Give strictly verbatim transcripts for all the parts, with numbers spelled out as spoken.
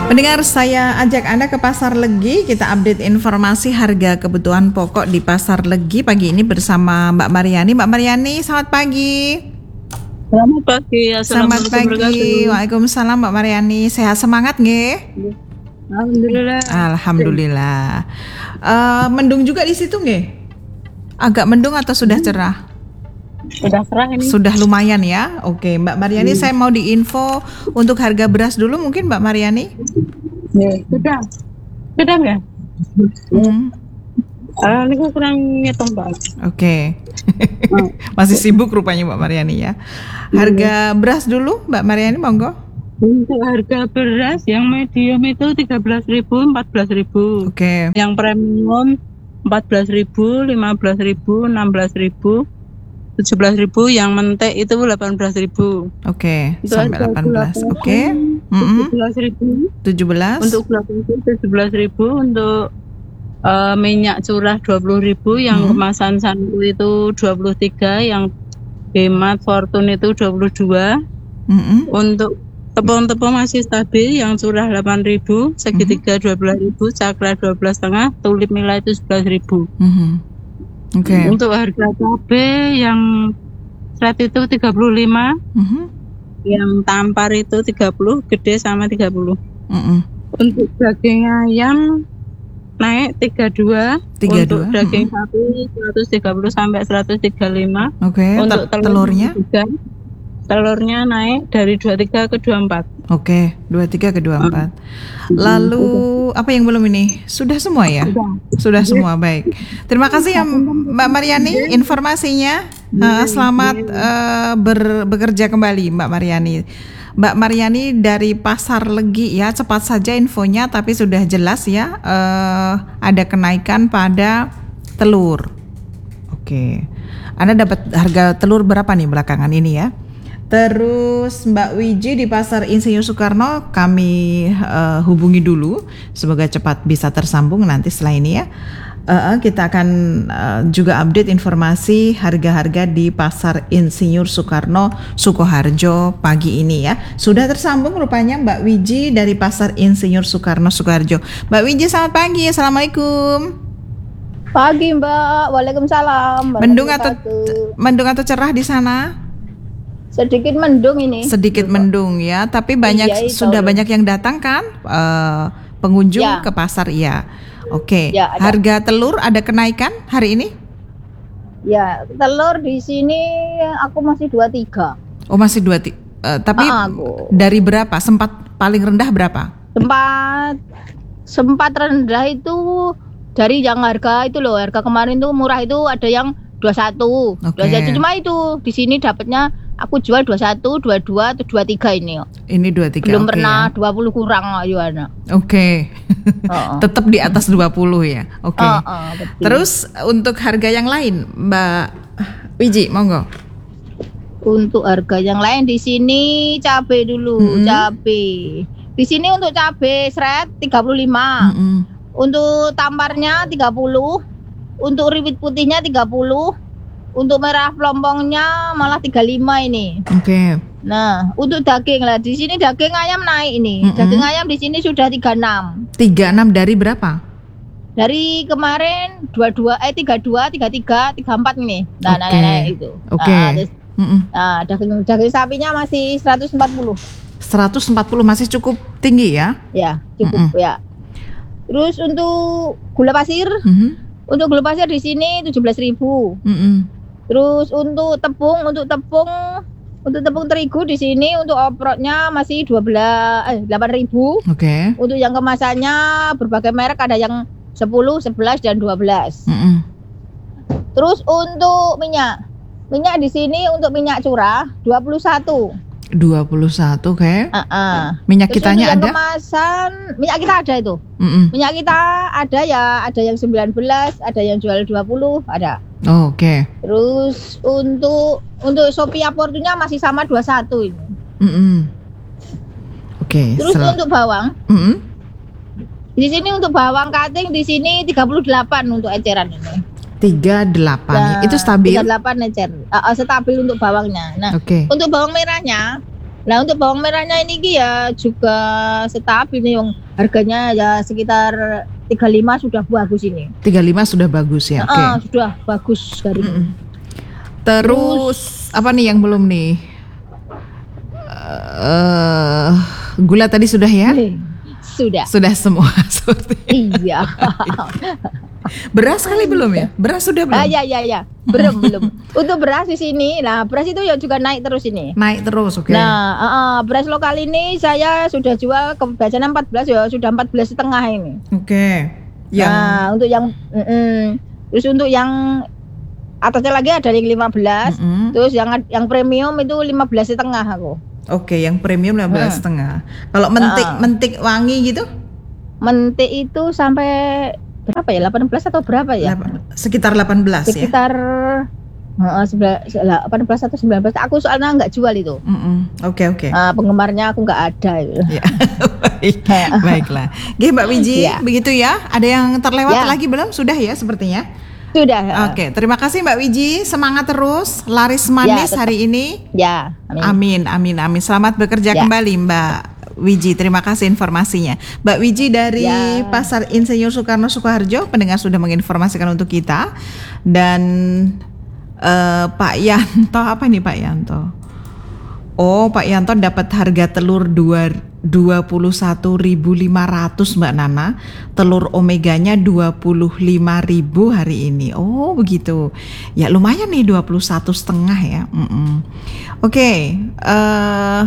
Pendengar, saya ajak Anda ke Pasar Legi. Kita update informasi harga kebutuhan pokok di Pasar Legi pagi ini bersama Mbak Mariani. Mbak Mariani, selamat pagi. Selamat pagi. Selamat pagi. Waalaikumsalam Mbak Mariani. Sehat semangat nggih? Alhamdulillah. Alhamdulillah. Uh, mendung juga di situ nggih? Agak mendung atau sudah cerah? Sudah cerah ini. Sudah lumayan ya. Oke, Mbak Mariani, hmm. saya mau diinfo untuk harga beras dulu mungkin Mbak Mariani. Ya, sudah. Sudah nggak? Hmm. Ah, ini aku kurang ngitung Pak. Oke. Oh. Masih sibuk rupanya Mbak Mariani ya. Harga beras dulu Mbak Mariani, monggo. Untuk harga beras yang medium itu tiga belas ribu, empat belas ribu. Oke. Yang premium empat belas ribu, lima belas ribu, enam belas ribu, tujuh belas ribu, yang mentek itu delapan belas ribu. Oke, sampai delapan belas. Oke. tujuh belas ribu. tujuh belas. Untuk gula pasir tujuh belas ribu, untuk uh, minyak curah dua puluh ribu, yang hmm. kemasan Sanku itu dua puluh tiga, yang Hemat Fortune itu dua puluh dua. Hmm. Untuk tepung-tepung masih stabil, yang curah delapan ribu, segitiga dua belas ribu, cakra dua belas setengah, tulip nilai itu sebelas ribu. Hmm. Okay. Untuk harga cabai yang flat itu tiga puluh lima, mm-hmm. yang tampar itu tiga puluh, gede sama tiga puluh. Mm-hmm. Untuk daging ayam naik tiga puluh dua, untuk daging mm-hmm. sapi seratus tiga puluh sampai seratus tiga puluh lima. Oke. Okay. Untuk T- telurnya? Juga, telurnya naik dari dua puluh tiga ke dua puluh empat. Oke, okay. dua puluh tiga ke dua puluh empat. Lalu apa yang belum ini? Sudah semua ya? Sudah, Sudah semua, baik. Terima kasih ya Mbak Mariani informasinya. Uh, selamat uh, ber, bekerja kembali Mbak Mariani. Mbak Mariani dari Pasar Legi ya, cepat saja infonya tapi sudah jelas ya. Uh, ada kenaikan pada telur. Oke. Okay. Anda dapat harga telur berapa nih belakangan ini ya? Terus Mbak Wiji di Pasar Insinyur Soekarno kami uh, hubungi dulu, semoga cepat bisa tersambung nanti setelah ini ya. Uh, kita akan uh, juga update informasi harga-harga di Pasar Insinyur Soekarno Sukoharjo pagi ini ya. Sudah tersambung rupanya Mbak Wiji dari Pasar Insinyur Soekarno Sukoharjo. Mbak Wiji, selamat pagi. Assalamualaikum. Pagi Mbak, waalaikumsalam. Mendung atau mendung atau cerah di sana? Sedikit mendung ini. Sedikit mendung ya, tapi banyak iya, sudah banyak yang datang kan uh, pengunjung ya. Ke pasar ya. Oke. Okay. Ya, harga telur ada kenaikan hari ini? Ya, telur di sini aku masih dua puluh tiga. Oh, masih dua puluh tiga. Uh, tapi ah, dari berapa? Sempat paling rendah berapa? Sempat sempat rendah itu dari yang harga itu loh, harga kemarin tuh murah itu ada yang dua puluh satu. Okay. dua puluh satu cuma itu di sini dapatnya aku jual dua puluh satu, dua puluh dua, atau dua puluh tiga ini. Ini dua puluh tiga. Belum okay, pernah ya. dua puluh kurang Yohana. Oke. Okay. Oh. Tetap di atas dua puluh ya. Oke. Okay. Oh, oh, terus untuk harga yang lain, Mbak Wiji, monggo. Untuk harga yang lain di sini cabai dulu, mm-hmm. cabai. Di sini untuk cabai seret tiga puluh lima. Mm-hmm. Untuk tamparnya tiga puluh. Untuk rawit putihnya tiga puluh. Untuk merah pelompongnya malah tiga puluh lima ini. Oke. Okay. Nah, untuk daging lah di sini daging ayam naik ini. Mm-hmm. Daging ayam di sini sudah tiga puluh enam. tiga puluh enam dari berapa? Dari kemarin dua puluh dua eh tiga puluh dua, tiga puluh tiga, tiga puluh empat nih. Nah, okay. nah, nah, nah itu. Oke. Okay. Nah, mm-hmm. nah, daging daging sapinya masih seratus empat puluh. seratus empat puluh masih cukup tinggi ya? Ya, cukup mm-hmm. ya. Terus untuk gula pasir? Mm-hmm. Untuk gula pasir di sini tujuh belas ribu. Mm-hmm. Terus untuk tepung, untuk tepung, untuk tepung terigu di sini untuk oprotnya masih dua belas, eh, delapan ribu. Oke. Okay. Untuk yang kemasannya berbagai merek ada yang sepuluh, sebelas dan dua belas. Mm-hmm. Terus untuk minyak, minyak di sini untuk minyak curah dua puluh satu. dua puluh satu kayak. Uh-uh. Minyak terus kitanya yang ada? Kemasan, minyak kita ada itu. Mm-mm. Minyak kita ada ya, ada yang sembilan belas, ada yang jual dua puluh, ada. Oh, oke. Okay. Terus untuk untuk Sophia Fortune masih sama dua puluh satu ini. Mm-mm. Oke. Okay, terus sel- untuk bawang. Mm-mm. Di sini untuk bawang cutting di sini tiga puluh delapan untuk eceran ini. tiga puluh delapan. Nah, itu stabil. tiga puluh delapan ecer. Uh, uh, stabil untuk bawangnya. Nah, okay. Untuk bawang merahnya Nah untuk bawang merahnya ini Ki, ya juga stabil nih, yang harganya ya sekitar tiga puluh lima sudah bagus ini. tiga puluh lima sudah bagus ya. Oke. Ah, sudah bagus sekali. Mm-mm. Terus apa nih yang belum nih? Eh, gula tadi sudah ya? Eh, Sudah. Sudah semua seperti. Iya. Beras kali belum ya? Beras sudah belum? Ah, ya ya ya. Belum belum. Untuk beras di sini, nah beras itu ya juga naik terus ini. Naik terus, oke. Nah, uh, uh, beras lokal ini saya sudah jual ke biasanya empat belas ya, sudah empat belas setengah ini. Oke. Yang Nah, untuk yang mm, mm. terus untuk yang atasnya lagi ada yang lima belas, Mm-mm. terus yang yang premium itu lima belas setengah aku. Oke, yang premium lima belas setengah. Kalau mentik Ah. mentik wangi gitu? Mentik itu sampai berapa ya? delapan belas atau berapa ya? Delapan- sekitar delapan belas ya. Sekitar uh, delapan belas atau sembilan belas. Aku soalnya nggak jual itu. Mm-mm. Oke oke. Uh, penggemarnya aku nggak ada. Gitu. Ya. Baik, baiklah. Oke Mbak Wiji, Ya. begitu ya. Ada yang terlewat Ya. lagi belum? Sudah ya sepertinya. Sudah. Oke, terima kasih Mbak Wiji. Semangat terus, laris manis tetap. hari ini. Ya. Amin. Amin, amin, amin. Selamat bekerja Ya. kembali Mbak Wiji. Terima kasih informasinya. Mbak Wiji dari Ya. Pasar Insinyur Soekarno Sukoharjo, pendengar sudah menginformasikan untuk kita. Dan eh, Pak Yanto, apa nih Pak Yanto? Oh, Pak Yanto dapat harga telur dua puluh satu ribu lima ratus Mbak Nana. Telur omeganya dua puluh lima ribu hari ini. Oh, begitu. Ya lumayan nih dua puluh satu setengah ya. Mm-mm. Oke, eh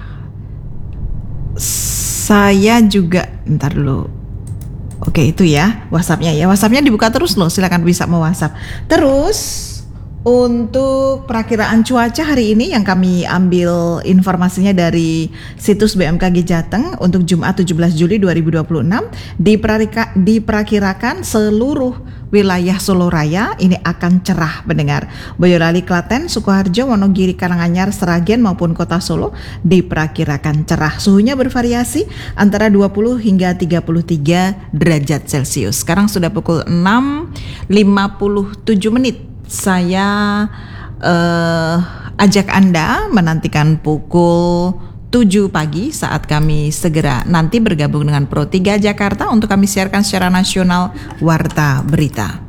saya juga ntar dulu. Oke, itu ya WhatsApp-nya ya. WhatsApp-nya dibuka terus loh. Silakan bisa mau WhatsApp. Terus untuk perakiraan cuaca hari ini yang kami ambil informasinya dari situs B M K G Jateng untuk Jumat tujuh belas Juli dua ribu dua puluh enam diperaka- diperkirakan seluruh wilayah Solo Raya ini akan cerah pendengar. Boyolali, Klaten, Sukoharjo, Wonogiri, Karanganyar, Sragen maupun Kota Solo diperkirakan cerah. Suhunya bervariasi antara dua puluh hingga tiga puluh tiga derajat Celcius. Sekarang sudah pukul enam lima puluh tujuh menit. Saya uh, ajak Anda menantikan pukul tujuh pagi saat kami segera nanti bergabung dengan Pro tiga Jakarta untuk kami siarkan secara nasional Warta Berita.